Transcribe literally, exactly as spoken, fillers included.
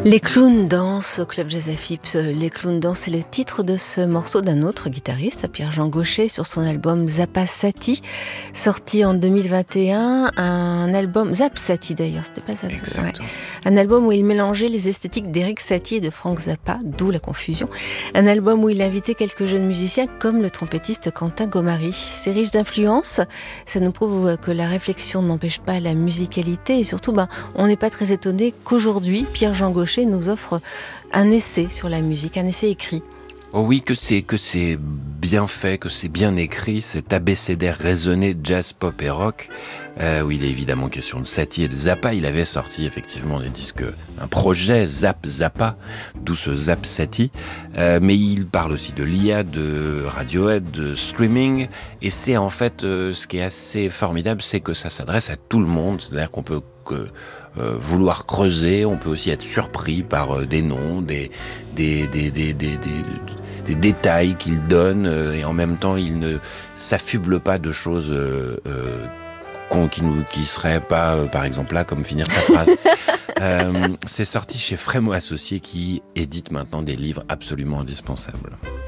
Les clowns dansent au Club Jazz Afip. Les clowns dansent, c'est le titre de ce morceau d'un autre guitariste, Pierre-Jean Gaucher, sur son album Zappa Satie, sorti en deux mille vingt et un. Un album, Zap Satie d'ailleurs, c'était pas Zappa. Ouais. Un album où il mélangeait les esthétiques d'Éric Satie et de Frank Zappa, d'où la confusion. Un album où il invitait quelques jeunes musiciens comme le trompettiste Quentin Gomary. C'est riche d'influences, ça nous prouve que la réflexion n'empêche pas la musicalité et surtout, ben, on n'est pas très étonné qu'aujourd'hui, Pierre-Jean Gaucher nous offre un essai sur la musique, un essai écrit. Oh oui, que c'est que c'est bien fait, que c'est bien écrit, cet abécédaire raisonné jazz, pop et rock, euh, où il est évidemment question de Satie et de Zappa. Il avait sorti effectivement des disques, un projet Zap Zappa, d'où ce Zap Satie, euh, mais il parle aussi de l'I A, de Radiohead, de streaming, et c'est en fait euh, ce qui est assez formidable, c'est que ça s'adresse à tout le monde, c'est-à-dire qu'on peut que Euh, vouloir creuser, on peut aussi être surpris par euh, des noms, des des des des des, des, des détails qu'il donne euh, et en même temps il ne s'affuble pas de choses euh, euh, qu'on, qui nous qui seraient pas euh, par exemple là comme finir sa phrase. euh, c'est sorti chez Frémo Associés qui édite maintenant des livres absolument indispensables.